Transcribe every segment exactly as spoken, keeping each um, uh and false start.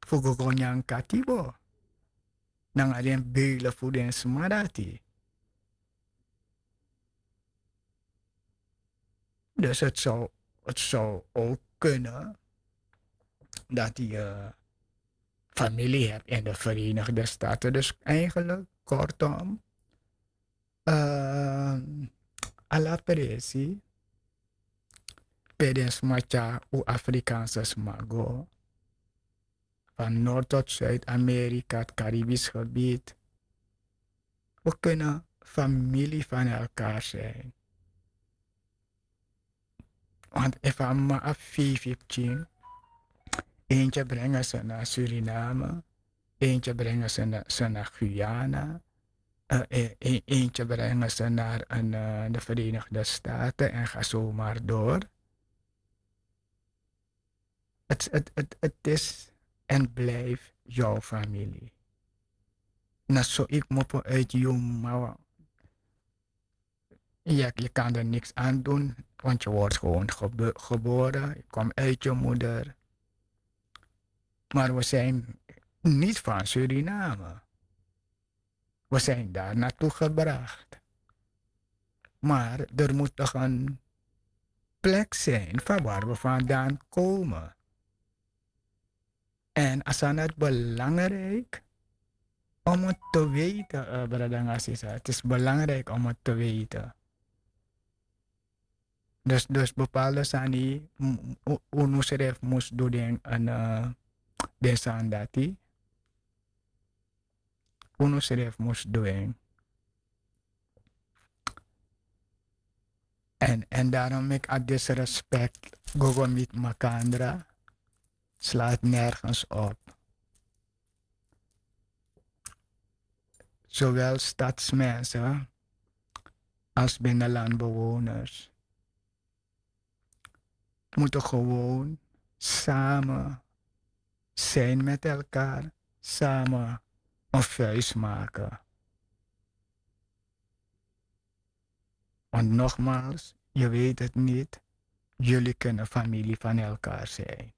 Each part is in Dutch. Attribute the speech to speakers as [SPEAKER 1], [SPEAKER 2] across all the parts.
[SPEAKER 1] Fugogonyang katibo. Nang adem bele voor den smarati. Dus het zou, het zou ook kunnen dat je familie hebt in de Verenigde Staten. Dus eigenlijk, kortom, uh, alla presi, peden smacha u Afrikaanse smago. Van Noord tot Zuid-Amerika, het Caribisch gebied. We kunnen familie van elkaar zijn. Want if I'm a vijftien, eentje brengen ze naar Suriname, eentje brengen ze naar, ze naar Guyana, uh, e, e, eentje brengen ze naar een, uh, de Verenigde Staten en ga zo maar door. Het, het, het, het is en blijft jouw familie. Nou, zo ik moet uit jou, maar ja, je kan er niks aan doen, want je wordt gewoon gebo geboren, je komt uit je moeder. Maar we zijn niet van Suriname. We zijn daar naartoe gebracht. Maar er moet toch een plek zijn van waar we vandaan komen. En als aan het belangrijk om het te weten, uh, Bradangasiza. Het is belangrijk om het te weten. Dus, dus bepaalde sani, unuseref moest doen een de sandati. Unuseref moest doen. En, en daarom ik uit disrespect gogo met Makandra slaat nergens op. Zowel stadsmensen als binnenlandbewoners moeten gewoon samen zijn met elkaar, samen een vuist maken. Want nogmaals, je weet het niet, jullie kunnen familie van elkaar zijn.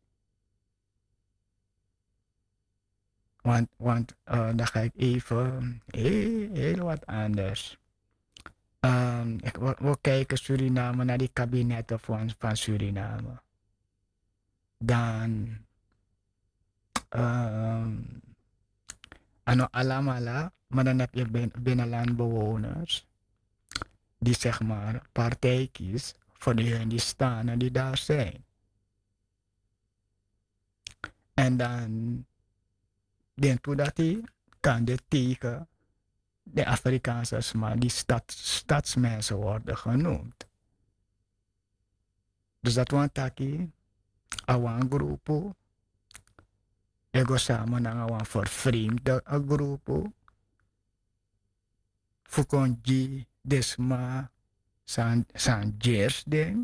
[SPEAKER 1] Want, want uh, dan ga ik even heel, heel wat anders. Um, ik wil, wil kijken Suriname naar die kabinetten van, van Suriname. Dan um, ano alamala, maar dan heb je bin, binnenlandbewoners die zeg maar partij kies voor degenen die staan en die daar zijn. En dan denk ik dat hij kan dit tegen de Afrikaanse maar die stad, stadsmensen worden genoemd. Dus dat was taki, awan groepo, ego samen na awan vervreemde groepo, fukonji desma san, san jers ding.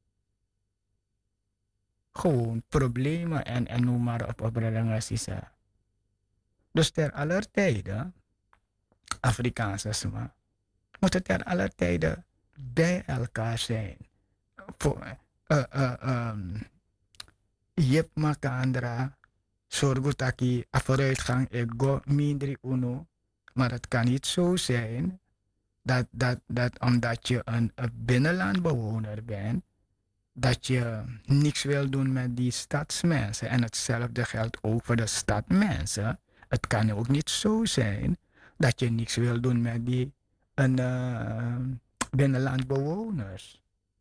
[SPEAKER 1] Gewoon problemen en, en noem maar op op Radangasiza. Dus ter aller tijden, Afrikaanse sma, moeten ter aller tijden bij elkaar zijn. Voor, uh, uh, um, Jep Makandra, Sorgutaki, a vooruitgang, ego mindri uno. Maar het kan niet zo zijn dat, dat, dat omdat je een, een binnenlandbewoner bent, dat je niks wil doen met die stadsmensen. En hetzelfde geldt ook voor de stadmensen. Het kan ook niet zo zijn dat je niks wil doen met die een, uh, binnenlandbewoners.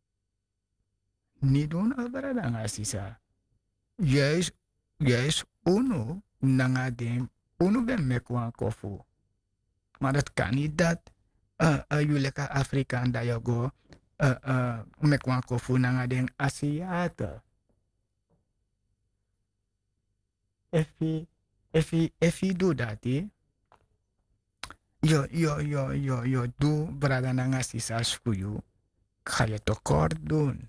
[SPEAKER 1] Niet doen, Abradangasisa. Juist, juist uno, nangadem, uno ben mekwan kofu. Maar het kan niet dat uh, uh, jullie Afrikaan dat je go uh, uh, mekwan kofu nangadem Aziaten. If je, if je, if je doet dat, he, yo, yo, yo, yo, yo, doe Bradangasisa spuyu, ga je tekort doen.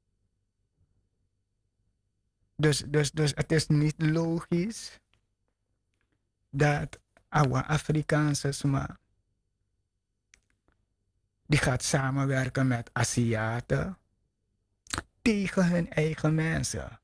[SPEAKER 1] Dus, dus, dus het is niet logisch dat oude Afrikaanse sma die gaat samenwerken met Aziaten tegen hun eigen mensen.